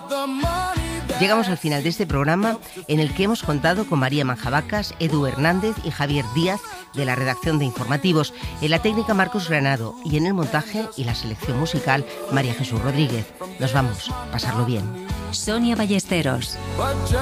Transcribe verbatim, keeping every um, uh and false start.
Llegamos al final de este programa en el que hemos contado con María Manjabacas, Edu Hernández y Javier Díaz de la redacción de Informativos, en la técnica Marcos Granado y en el montaje y la selección musical María Jesús Rodríguez. Nos vamos, pasarlo bien. Sonia Ballesteros.